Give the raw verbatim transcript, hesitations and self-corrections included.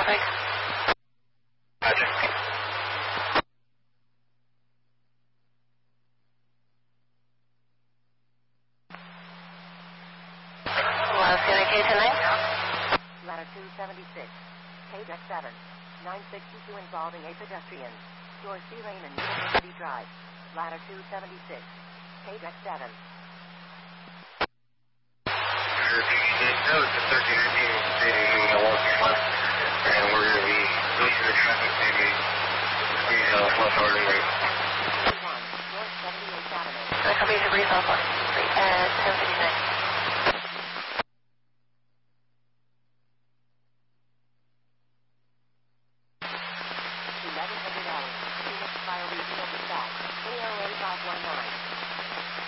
traffic. Gotcha. Alaska K ten nine. Ladder two seventy-six, K deck seven, nine sixty-two involving a pedestrian. George C. Raymond, University Drive. Ladder two seventy-six, K deck seven. That was the thirteen nineteen city in Milwaukee left, and we're going to be losing the traffic maybe three uh, left hard and right. one, North seventy-eighth Avenue. Uh, copy to brief alpha. three ten.